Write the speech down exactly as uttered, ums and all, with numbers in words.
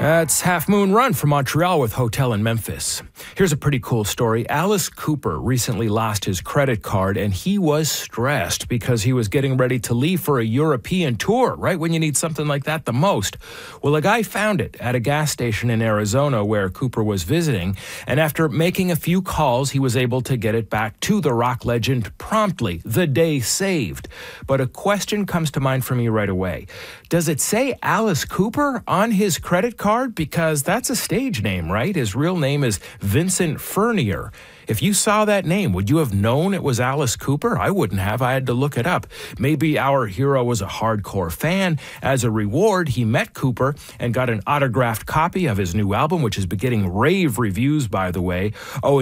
That's Half Moon Run from Montreal with Hotel in Memphis. Here's a pretty cool story. Alice Cooper recently lost his credit card, and he was stressed because he was getting ready to leave for a European tour, right when you need something like that the most. Well, a guy found it at a gas station in Arizona where Cooper was visiting, and after making a few calls, he was able to get it back to the rock legend promptly. The day saved. But a question comes to mind for me right away. Does it say Alice Cooper on his credit card? Because that's a stage name, right? His real name is Vincent Furnier. If you saw that name, would you have known it was Alice Cooper? I wouldn't have. I had to look it up. Maybe our hero was a hardcore fan. As a reward, he met Cooper and got an autographed copy of his new album, which is getting rave reviews, by the way. Oh,